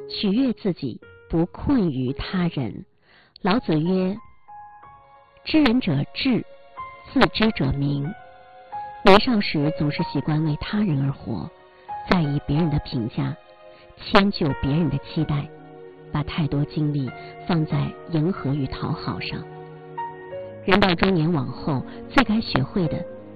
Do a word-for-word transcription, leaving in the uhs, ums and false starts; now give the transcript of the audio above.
取悦自己，不困于他人。老子曰：知人者智，自知者明。年少时总是习惯为他人而活，在意别人的评价，迁就别人的期待，把太多精力放在迎合与讨好上。人到中年往后，最该学会的